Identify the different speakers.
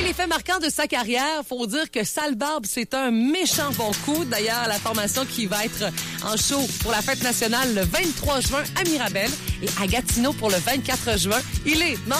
Speaker 1: les faits marquants de sa carrière, faut dire que Sale Barbe, c'est un méchant bon coup. D'ailleurs, la formation qui va être en show pour la fête nationale le 23 juin à Mirabel et à Gatineau pour le 24 juin. Il est